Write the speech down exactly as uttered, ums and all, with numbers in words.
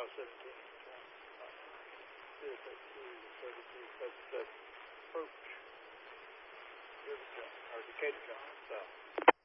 seventeen. This is thirty-two, thirty-seven. Approach. Decatur, John, south.